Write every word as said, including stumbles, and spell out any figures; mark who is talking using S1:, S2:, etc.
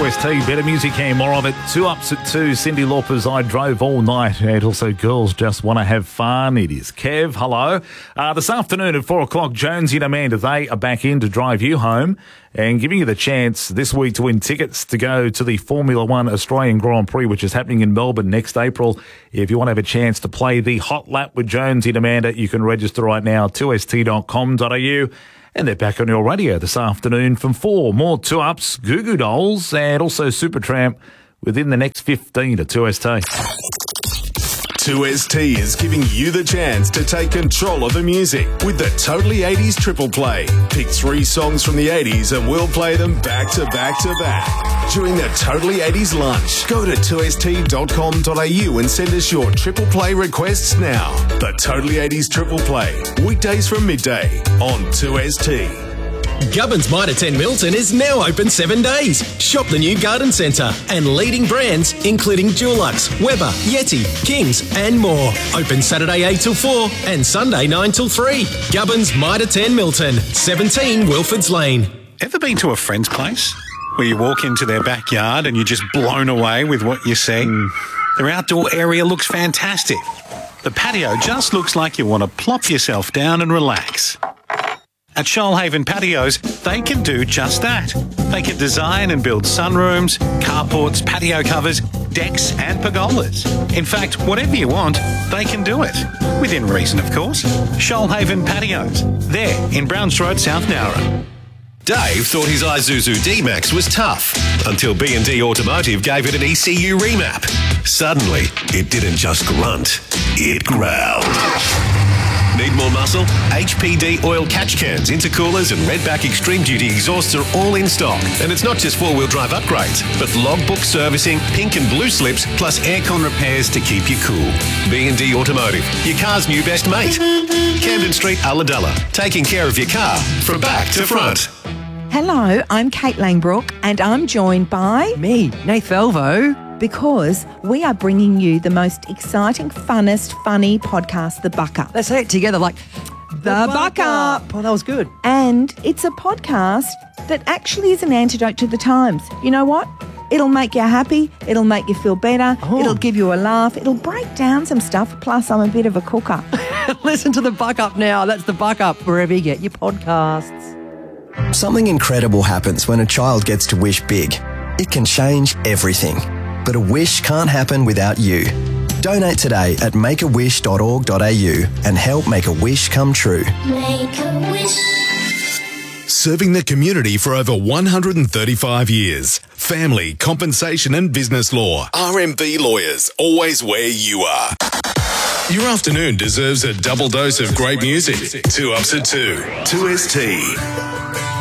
S1: S T, better music and more of it. Two ups at two. Cyndi Lauper's I Drove All Night. And also Girls Just Want to Have Fun. It is Kev. Hello. Uh, this afternoon at four o'clock, Jonesy and Amanda, they are back in to drive you home and giving you the chance this week to win tickets to go to the Formula One Australian Grand Prix, which is happening in Melbourne next April. If you want to have a chance to play the Hot Lap with Jonesy and Amanda, you can register right now, two S T dot com dot a u. And they're back on your radio this afternoon from four. More two-ups, Goo Goo Dolls, and also Supertramp within the next fifteen to two S T.
S2: two S T is giving you the chance to take control of the music with the Totally eighties Triple Play. Pick three songs from the eighties and we'll play them back to back to back during the Totally eighties lunch. Go to two S T dot com dot a u and send us your Triple Play requests now. The Totally eighties Triple Play, weekdays from midday on two S T.
S3: Gubbins Mitre ten Milton is now open seven days. Shop the new garden centre and leading brands including Dulux, Weber, Yeti, Kings and more. Open Saturday eight till four and Sunday nine till three. Gubbins Mitre ten Milton, seventeen Wilfords Lane.
S4: Ever been to a friend's place where you walk into their backyard and you're just blown away with what you see? Mm. Their outdoor area looks fantastic. The patio just looks like you want to plop yourself down and relax. At Shoalhaven Patios, they can do just that. They can design and build sunrooms, carports, patio covers, decks and pergolas. In fact, whatever you want, they can do it. Within reason, of course. Shoalhaven Patios. They're in Browns Road, South Nowra.
S5: Dave thought his Isuzu D-Max was tough until B and D Automotive gave it an E C U remap. Suddenly, it didn't just grunt, it growled. Need more muscle? H P D oil catch cans, intercoolers and Redback Extreme Duty exhausts are all in stock. And it's not just four-wheel drive upgrades, but logbook servicing, pink and blue slips, plus aircon repairs to keep you cool. B and D Automotive, your car's new best mate. Camden Street, Ulladulla, taking care of your car from back to front.
S6: Hello, I'm Kate Langbrook and I'm joined by...
S7: Me, Nath Velvo.
S6: Because we are bringing you the most exciting, funnest, funny podcast, The Buck Up.
S7: Let's say it together like, The, the Buck, Buck Up. Up. Oh, that was good.
S6: And it's a podcast that actually is an antidote to the times. You know what? It'll make you happy. It'll make you feel better. Oh. It'll give you a laugh. It'll break down some stuff. Plus, I'm a bit of a cooker.
S7: Listen to The Buck Up now. That's The Buck Up, wherever you get your podcasts.
S8: Something incredible happens when a child gets to wish big. It can change everything. But a wish can't happen without you. Donate today at make a wish dot org dot a u and help make a wish come true.
S9: Make a wish.
S2: Serving the community for over one hundred thirty-five years. Family, compensation and business law. R M B Lawyers, always where you are. Your afternoon deserves a double dose of great music. Two ups at two. two S T.